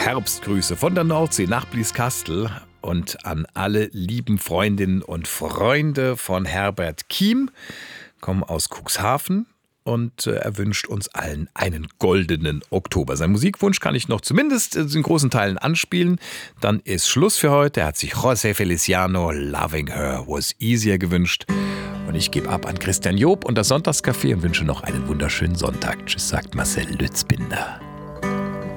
Herbstgrüße von der Nordsee nach Blieskastel und an alle lieben Freundinnen und Freunde von Herbert Kiem, kommen aus Cuxhaven. Und er wünscht uns allen einen goldenen Oktober. Sein Musikwunsch kann ich noch zumindest in großen Teilen anspielen. Dann ist Schluss für heute. Er hat sich José Feliciano Loving Her Was Easier gewünscht. Und ich gebe ab an Christian Job und das Sonntagscafé und wünsche noch einen wunderschönen Sonntag. Tschüss, sagt Marcel Lützbinder.